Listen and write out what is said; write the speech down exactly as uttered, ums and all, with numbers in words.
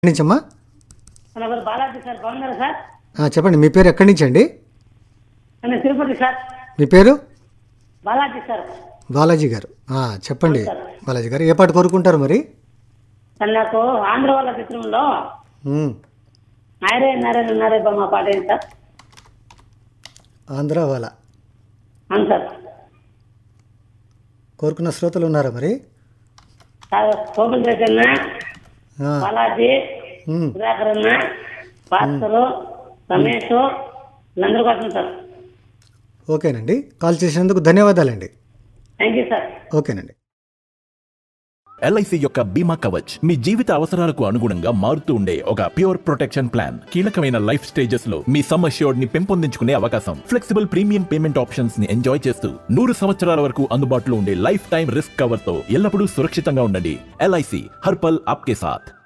నుంచమ్మా? నా పేరు బాలాజీ సార్. బాగున్నారా సార్? ఆ, చెప్పండి. మీ పేరు ఎక్కడి నుంచి అండి? నేను తిరుపతి సార్. మీ పేరు? బాలాజీ సార్. బాలాజీ గారు. ఆ, చెప్పండి అవును సార్. బాలాజీ గారు. ఏ పాట కోరుకుంటారు మరి? సార్ నాకు ఆంధ్ర వాళ్ళ చిత్రంలో ఉమ్, నాయరే నారాయణ నారే బొమ్మ పాట ఏంటి సార్? ఆంధ్ర వాళ్ళ అవును సార్. కోరుకున్న శ్రోతలు ఉన్నారా మరి? సార్ కోపం రెడ్డి, ఆ, బాలాజీ, ఉమ్, సుధాకర్ అన్న, భాస్కరు, రమేష్ వీళ్ళందరూ కోసం సార్. ఓకేనండి. కాల్ చేసినందుకు ధన్యవాదాలండి. Thank you sir. ఓకేనండి. ఎల్ఐసి యొక్క బీమా కవచ్ మీ జీవిత అవసరాలకు అనుగుణంగా మారుతూ ఉండే ఒక ప్యూర్ ప్రొటెక్షన్ ప్లాన్. కీలకమైన లైఫ్ స్టేజెస్ లో మీ సమ్ అష్యూర్డ్ ని పెంపొందించుకునే అవకాశం, ఫ్లెక్సిబుల్ ప్రీమియం పేమెంట్ ఆప్షన్స్ ని ఎంజాయ్ చేస్తూ నూరు సంవత్సరాల వరకు అందుబాటులో ఉండే లైఫ్ టైం రిస్క్ కవర్ తో ఎల్లప్పుడూ సురక్షితంగా ఉండండి. ఎల్ఐసి హర్పల్ ఆప్కే సాథ్.